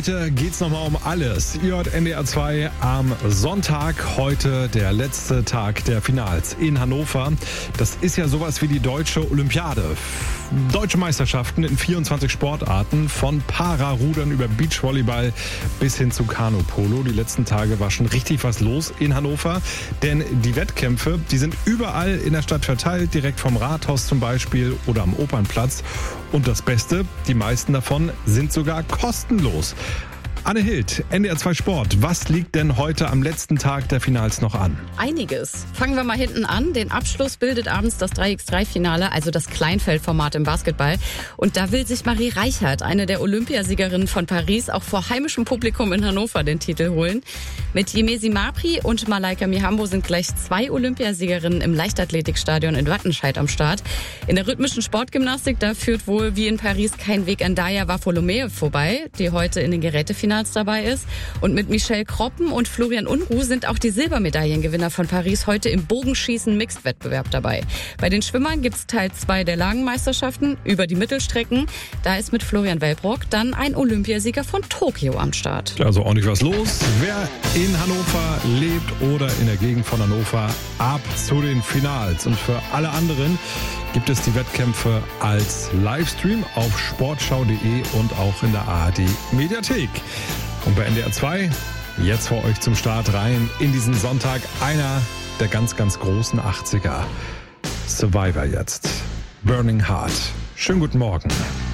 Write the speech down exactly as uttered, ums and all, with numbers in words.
Heute geht's nochmal um alles. Ihr hört N D R zwei am Sonntag, heute der letzte Tag der Finals in Hannover. Das ist ja sowas wie die Deutsche Olympiade. Deutsche Meisterschaften in vierundzwanzig Sportarten, von Pararudern über Beachvolleyball bis hin zu Kanupolo. Die letzten Tage war schon richtig was los in Hannover, denn die Wettkämpfe, die sind überall in der Stadt verteilt, direkt vom Rathaus zum Beispiel oder am Opernplatz. Und das Beste, die meisten davon sind sogar kostenlos. Anne Hild, N D R zwei Sport. Was liegt denn heute am letzten Tag der Finals noch an? Einiges. Fangen wir mal hinten an. Den Abschluss bildet abends das drei gegen drei Finale, also das Kleinfeldformat im Basketball. Und da will sich Marie Reichert, eine der Olympiasiegerinnen von Paris, auch vor heimischem Publikum in Hannover den Titel holen. Mit Jemesi Mapri und Malaika Mihambo sind gleich zwei Olympiasiegerinnen im Leichtathletikstadion in Wattenscheid am Start. In der rhythmischen Sportgymnastik, da führt wohl wie in Paris kein Weg an Daya Waffolomeo vorbei, die heute in den Gerätefinals dabei ist. Und mit Michelle Kroppen und Florian Unruh sind auch die Silbermedaillengewinner von Paris heute im Bogenschießen-Mixed-Wettbewerb dabei. Bei den Schwimmern gibt's Teil zwei der Lagenmeisterschaften über die Mittelstrecken. Da ist mit Florian Wellbrock dann ein Olympiasieger von Tokio am Start. Also ordentlich was los. Wer in Hannover lebt oder in der Gegend von Hannover, ab zu den Finals. Und für alle anderen gibt es die Wettkämpfe als Livestream auf sportschau punkt de und auch in der A R D-Mediathek. Und bei N D R zwei jetzt vor euch zum Start rein in diesen Sonntag einer der ganz, ganz großen achtziger. Survivor jetzt. Burning Heart. Schönen guten Morgen.